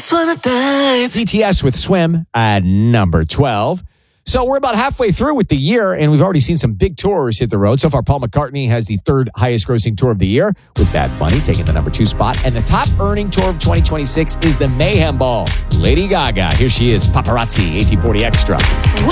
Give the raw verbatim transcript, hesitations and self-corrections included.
just wanna dive. B T S with Swim at number twelve. So we're about halfway through with the year, and we've already seen some big tours hit the road. So far, Paul McCartney has the third highest grossing tour of the year, with Bad Bunny taking the number two spot. And the top earning tour of twenty twenty-six is the Mayhem Ball. Lady Gaga, here she is, Paparazzi, eighteen forty Extra.